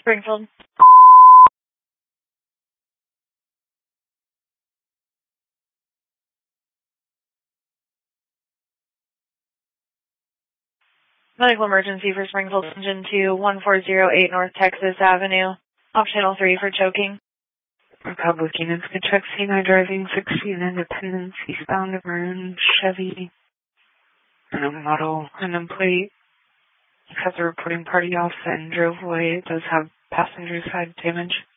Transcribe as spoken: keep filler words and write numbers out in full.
Springfield. Medical emergency for Springfield Engine two, one four zero eight North Texas Avenue. Off channel three for choking. Republican is check C nine driving sixteen Independence eastbound maroon Chevy and a model and a plate. Has a reporting party offset and drove away. It does have passenger side damage.